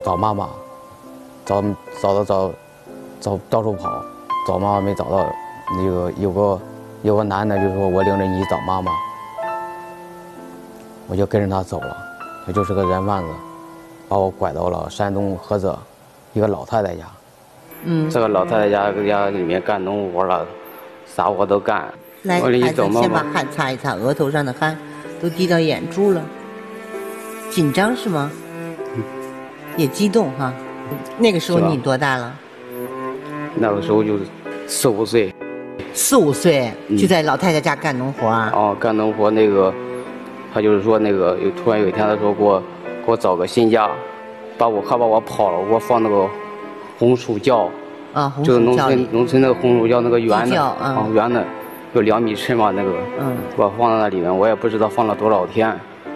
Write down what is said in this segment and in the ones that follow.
找妈妈，找到处跑，找妈妈没找到。那个有个男的就说我领着你找妈妈，我就跟着他走了。他就是个人贩子，把我拐到了山东菏泽一个老太太家。这个老太太家里面干农活了，啥活都干。 来， 我领你孩子走妈妈。 先把汗擦一擦，额头上的汗都滴到眼珠了。紧张是吗？也激动哈。那个时候你多大了？ 那个时候就是4、5岁。 4、5岁就在老太太家干农活啊？ 哦，干农活那个，他就是说那个突然有一天他说给我找个新家，还把我跑了，给我放那个红薯窖。 啊，红就是薯窖里。 农村那个红薯窖那个圆的啊， 圆的，有2米深嘛那个。我放在那里面，我也不知道放了多少天。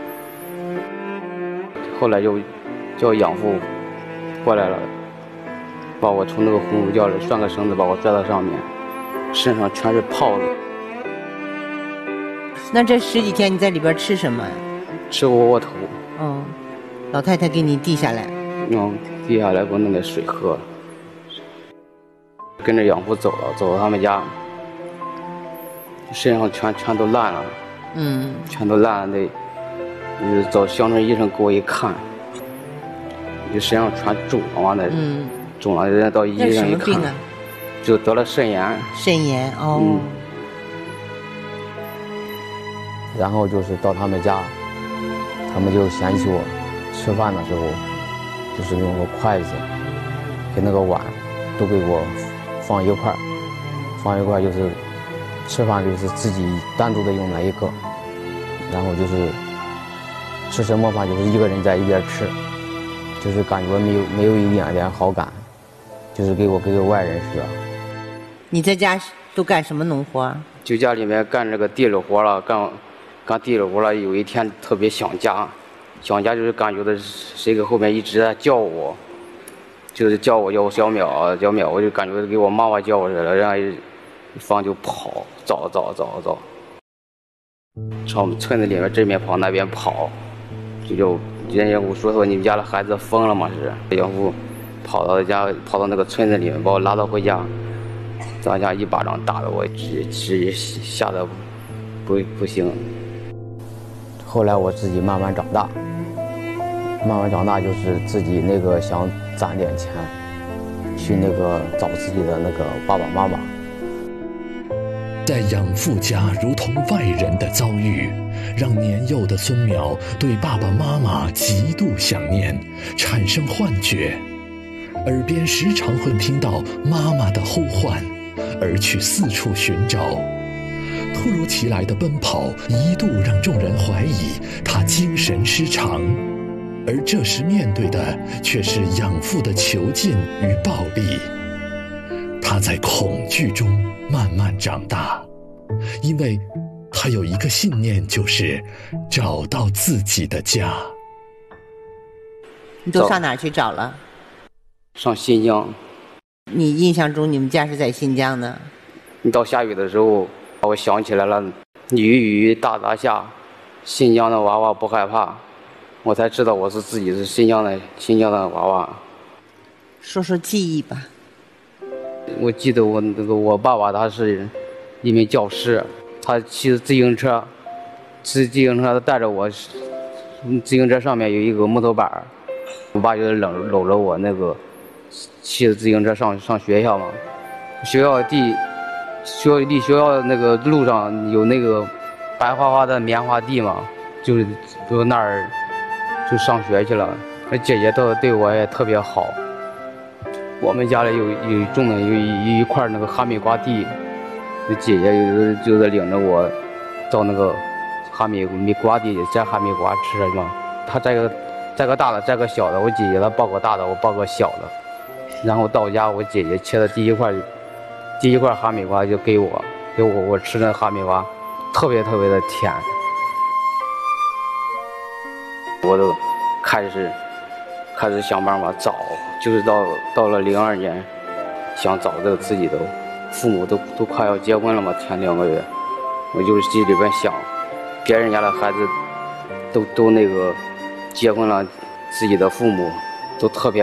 后来就叫养父过来了，把我从那个红薯窖里拴个绳子，把我拽到上面，身上全是泡子。 那这10几天你在里边吃什么呀？ 吃窝窝头。 老太太给你递下来。 递下来给我弄点水喝。跟着养父走到他们家，身上全都烂了。全都烂了。找乡村医生给我一看，就身上全肿了嘛，那肿了，人家到医院一看， 那什么病啊？ 就得了肾炎。 肾炎哦。 然后就是到他们家，他们就嫌弃我，吃饭的时候就是用个筷子跟那个碗都给我放一块就是吃饭就是自己单独的用那一个，然后就是吃什么饭就是一个人在一边吃，就是感觉没有一点点好感，就是给个外人似的。 你在家都干什么农活？ 就家里面干这个地里活了，干地里活了。有一天特别想家就是感觉的谁搁后面一直在叫我，就是叫我小淼，我就感觉给我妈妈叫我似的，然后一放就跑，找，朝我们村子里面这边跑那边跑，就人家我说你们家的孩子疯了吗？是养父跑到那个村子里面把我拉到回家，咱家一巴掌打得我直吓得不行。后来我自己慢慢长大，就是自己那个想攒点钱，去那个找自己的那个爸爸妈妈。 在养父家如同外人的遭遇，让年幼的孙淼对爸爸妈妈极度想念，产生幻觉，耳边时常会听到妈妈的呼唤，而去四处寻找。突如其来的奔跑一度让众人怀疑他精神失常，而这时面对的却是养父的囚禁与暴力。他在恐惧中慢慢长大，因为他有一个信念，就是找到自己的家。 你都上哪儿去找了？ 上新疆。 你印象中你们家是在新疆的？ 你到下雨的时候，我想起来了，雨大大下，新疆的娃娃不害怕，我才知道我是自己是新疆的娃娃。 说说记忆吧。 我记得我爸爸他是一名教师，他骑着自行车他带着我，自行车上面有一个木头板，我爸就搂着我那个骑着自行车上学校嘛。学校离学校那个路上有那个白花花的棉花地嘛，就是那儿就上学去了。那姐姐对我也特别好。我们家里种的有一块那个哈密瓜地，那姐姐就在领着我到那个哈密瓜地摘哈密瓜吃嘛。她摘个大的，摘个小的，我姐姐她抱个大的，我抱个小的。然后到家，我姐姐切的第一块哈密瓜就给我吃那哈密瓜，特别特别的甜。我都开始想办法找，就是到了02年，想找这个自己的父母都快要结婚了嘛，前2个月，我就是心里边想，别人家的孩子都那个结婚了，自己的父母都特别